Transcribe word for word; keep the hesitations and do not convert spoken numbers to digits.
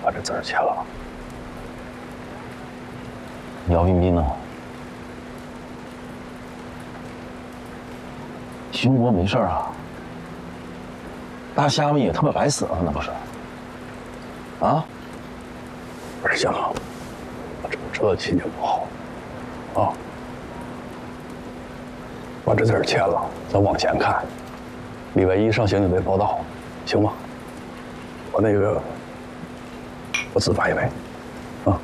把这字儿签了。 姚冰冰呢？熊国没事啊？大虾米也他妈白死了，那不是？啊？ 二香，我这这心情不好啊！把这字儿签了，咱往前看，礼拜一上刑警队报道，行吗？我那个，我自发一位。